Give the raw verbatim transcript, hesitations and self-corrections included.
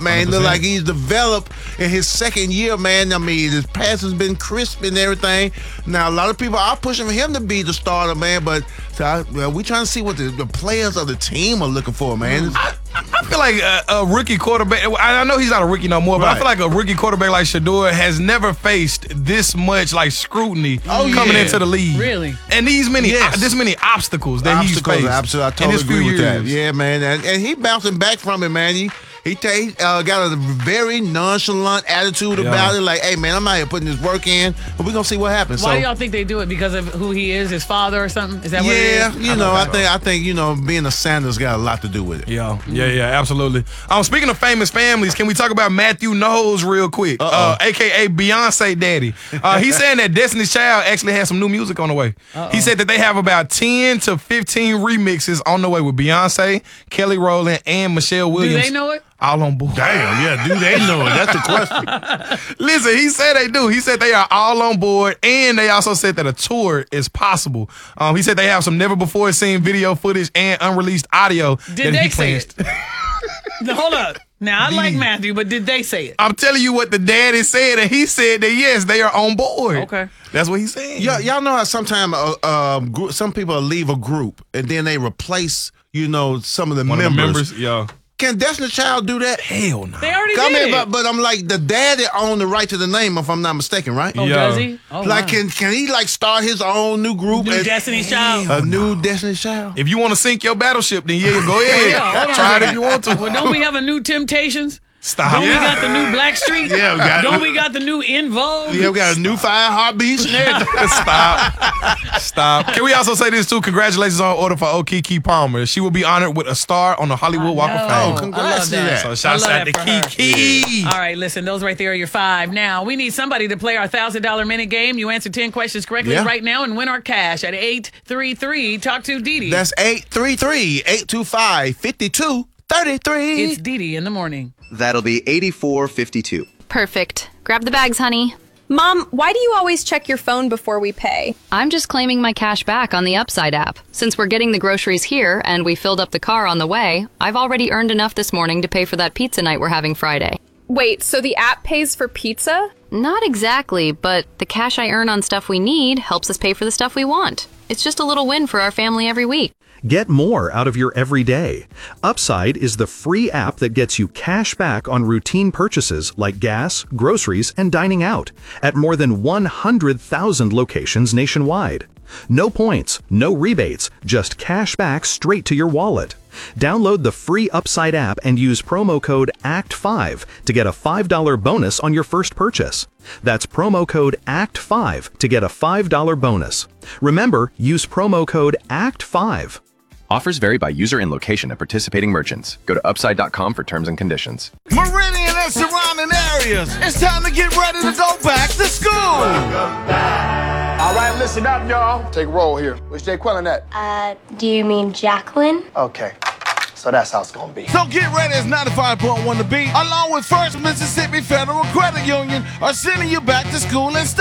Man, look like he's developed in his second year, man. I mean, his pass has been crisp and everything. Now, a lot of people are pushing for him to be the starter, man, but so I, well, we trying to see what the, the players of the team are looking for, man. I, I feel like a, a rookie quarterback, I, I know he's not a rookie no more, but Right. I feel like a rookie quarterback like Shedeur has never faced this much like scrutiny Oh, coming yeah. into the league. Really? And these many, Yes. uh, this many obstacles that Obstacles, he's faced absolutely. I in totally his few agree with that. years. Yeah, man, and, and he bouncing back from it, man. He he, ta- he uh, got a very nonchalant attitude Yeah. about it. Like, hey, man, I'm out here putting this work in, but we're gonna see what happens. Why so, do y'all think they do it? Because of who he is, his father or something? Is that what it yeah, is? you know, I think I think you know, being a Sanders got a lot to do with it. Yeah, yeah, yeah, absolutely. Um, speaking of famous families, can we talk about Matthew Knowles real quick? Uh, A K A Beyonce Daddy. Uh, he's saying that Destiny's Child actually has some new music on the way. Uh-oh. He said that they have about ten to fifteen remixes on the way with Beyonce, Kelly Rowland, and Michelle Do Williams. they know it? All on board. Damn, yeah, do they know it? That's the question. Listen, he said they do. He said they are all on board, and they also said that a tour is possible. Um, he said they have some never before seen video footage and unreleased audio. Did that they he say plans- it? No, hold up. Now, I like Matthew, but did they say it? I'm telling you what the daddy said, and he said that yes, they are on board. Okay. That's what he's saying. Y'all, y'all know how sometimes uh, uh, gr- some people leave a group and then they replace, you know, some of the One members. of the members, yeah. Can Destiny's Child do that? Hell no. They already I did. mean, but, but I'm like, the daddy owned the right to the name, if I'm not mistaken, right? oh, Yeah. does he? Oh, Like, wow. can can he like start his own new group? New and- Destiny's Child? A new Destiny's Child? If you want to sink your battleship, then yeah, go ahead. Yeah, hold on Try a it if second. you want to. Well, don't we have a new Temptations? Stop. Don't we got the new Black Street? Yeah, we got- Don't we got the new In Vogue? Yeah, we got a new Five Heartbeats and everything. Stop. Stop. Can we also say this too? Congratulations on order for Okiki Palmer. She will be honored with a star on the Hollywood Walk of know. Fame. Oh, congrats I love to that. that. So shouts I love out to that for her. Kiki. All right, listen, those right there are your five. Now, we need somebody to play our one thousand dollars minute game. You answer ten questions correctly Yeah. right now and win our cash at eight three three. Talk to Dee Dee. That's eight three three, eight two five, five two three three. It's Dee Dee in the morning. That'll be eighty-four fifty-two. Perfect. Grab the bags, honey. Mom, why do you always check your phone before we pay? I'm just claiming my cash back on the Upside app. Since we're getting the groceries here and we filled up the car on the way, I've already earned enough this morning to pay for that pizza night we're having Friday. Wait, so the app pays for pizza? Not exactly, but the cash I earn on stuff we need helps us pay for the stuff we want. It's just a little win for our family every week. Get more out of your everyday. Upside is the free app that gets you cash back on routine purchases like gas, groceries, and dining out at more than one hundred thousand locations nationwide. No points, no rebates, just cash back straight to your wallet. Download the free Upside app and use promo code A C T five to get a five dollar bonus on your first purchase. That's promo code A C T five to get a five dollar bonus. Remember, use promo code A C T five. Offers vary by user and location at participating merchants. Go to upside dot com for terms and conditions. Meridian and surrounding areas, it's time to get ready to go back to school. All right, listen up, y'all. Take a roll here. Which Jaqueline at? Uh, do you mean Jacqueline? Okay, so that's how it's gonna be. So get ready, it's ninety-five point one The Beat, along with First Mississippi Federal Credit Union, are sending you back to school in style.